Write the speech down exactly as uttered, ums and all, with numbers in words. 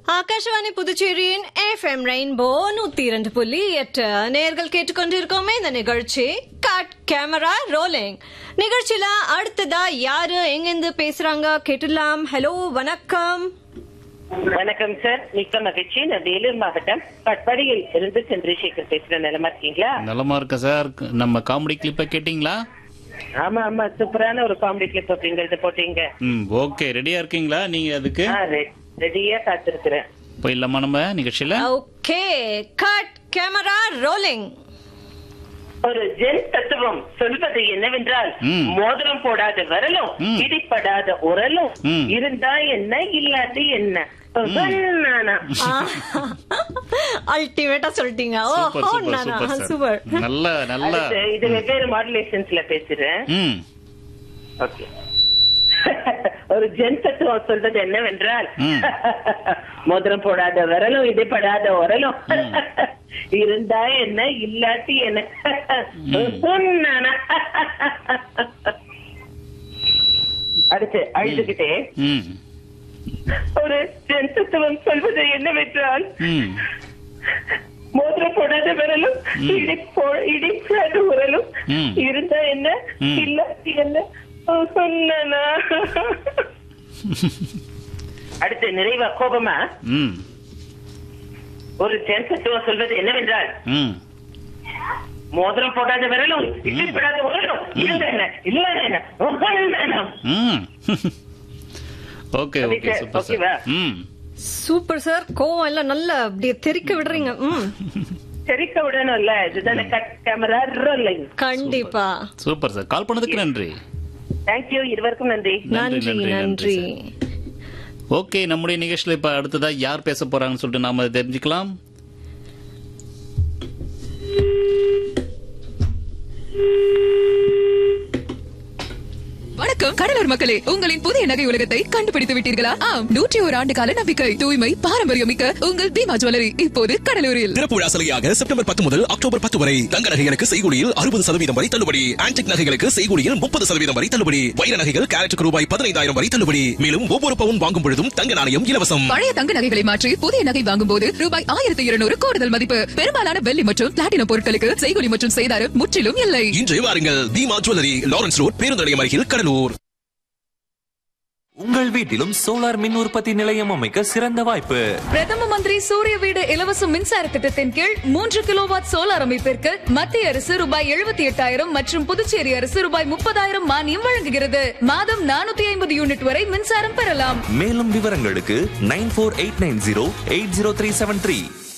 ஆகாஷவாணி புதுச்சேரியின் FM rainbow நூத்தி இரண்டு புள்ளி எட்டு நேர்கள் கேட்டுக்கொண்டிருக்கோமே இந்த நிகழ்ச்சி கட் கேமரா ரோலிங். நிகழ்ச்சியில அடுத்ததா யாரு எங்கிருந்து பேசுறாங்க கேட்டுலாம். ஹலோ, வணக்கம். வணக்கம் சார், மிக்க மகிழ்ச்சி. நான் வேலூர் மாவட்டம் பட்பாடியில் இருந்து சந்திரசேகர் பேசுறேன். நலமா இருக்கீங்களா? நலமா இருக்க சார். நம்ம காமெடி கிளிப்ப கேட்டீங்களா? ஆமா ஆமா, சூப்பரான ஒரு காமெடி கிளிப் அப்படிங்கறத போட்டீங்க. ம், ஓகே. ரெடியா இருக்கீங்களா நீங்க? அதுக்கு ரெடியா காத்திருக்கிறேன். போயிடலாமா நம்ம நிகழ்ச்சியில? Okay, cut camera rolling. ஒரு ஜென் தத்துவம் சொல்வது என்னவென்றால், மோதிரம் போடாத விரலும் இடிப்படாத உரலும் இருந்தா என்ன இல்லாட்டி என்ன. அல்டிமேட்டா சொல்லிட்டீங்க. சூப்பர். நல்ல நல்ல. இது வெவ்வேறு மாடுலேஷன்ஸ்ல பேசுறேன். ஓகே. ஒரு ஜென் தத்துவம் சொல்றது என்னவென்றால், மோதிரம் போடாத விரலும் இடிப்படாத உரலும் இருந்தா என்ன இல்லாட்டி என்ன. அடுத்து அழுதுகிட்டே ஒரு ஜென் தத்துவம் சொல்வது என்னவென்றால், மோதிரம் போடாத விரலும் இடிப்படாத உரலும் இருந்தா என்ன இல்லாட்டி என்ன. அடுத்து நிறைவா கோபமா ஒரு ஜென் தத்துவம் சொல்வது என்னவென்றால், மோதிரம் போடாத விரலும் இடிப்படாத உரலும் இருந்தா என்ன இல்ல என்ன. Okay okay, super sir. ம், சூப்பர் சார். கோவம் எல்லாம் நல்லா அப்படியே தெறிக்க விடுறீங்க. ம், தெறிக்க விடணும்ல, இதுதானே கட் கேமரா ரோலிங். கண்டிப்பா. Super sir. கால் பண்ணதுக்கு நன்றி. தேங்க்யூ, இருவருக்கும் நன்றி. நன்றி நன்றி. ஓகே, நம்முடைய நிகழ்ச்சியில இப்ப அடுத்ததா யார் பேச போறாங்கன்னு சொல்லிட்டு நாம தெரிஞ்சுக்கலாம். வணக்கம் கடலூர் மக்களே, உங்களின் புதிய நகை உலகத்தை கண்டுபிடித்து விட்டீர்களா? ஆம், நூற்றி ஒரு ஆண்டு கால நம்பிக்கை, தூய்மை, பாரம்பரியம் மிக்க உங்கள் பீமா ஜுவல்லரி இப்போது கடலூரில். திறப்புழா சலுகையாக செப்டம்பர் பத்து முதல் அக்டோபர் பத்து வரை தங்க நகைகளுக்கு செய்கூலியில் அறுபது சதவீதம் வரை தள்ளுபடி. ஆன்டிக் நகைகளுக்கு செய்கூலியில் முப்பது சதவீதம் வரை தள்ளுபடி. வைர நகைகள் கேரட்டுக்கு ரூபாய் பதினைந்தாயிரம் வரை தள்ளுபடி. மேலும் ஒவ்வொரு பவுன் வாங்கும் பொழுதும் தங்க நாணயம் இலவசம். பழைய தங்க நகைகளை மாற்றி புதிய நகை வாங்கும் போது ரூபாய் ஆயிரத்தி இருநூறு கூடுதல் மதிப்பு. பெரும்பாலான வெள்ளி மற்றும் பிளாட்டினம் பொருட்களுக்கு செய்கூலி மற்றும் செய்தாரம் முற்றிலும் இல்லை. இன்று வாருங்கள், பீமா ஜுவல்லரி, லாரன்ஸ் ரோட், பேருந்து நிலையம் அருகில், கடலூர். உங்கள் வீட்டிலும் சோலார் மின் உற்பத்தி நிலையம் அமைக்க சிறந்த வாய்ப்பு. பிரதம மந்திரி சூரிய வீடு இலவச மின்சார திட்டத்தின் கீழ் மூன்று கிலோவாட் சோலார் அமைப்பிற்கு மத்திய அரசு ரூபாய் எழுபத்தி எட்டாயிரம் மற்றும் புதுச்சேரி அரசு ரூபாய் முப்பதாயிரம் மானியம் வழங்குகிறது. மாதம் நானூத்தி ஐம்பது யூனிட் வரை மின்சாரம் பெறலாம். மேலும் விவரங்களுக்கு nine four eight nine zero eight zero three seven three.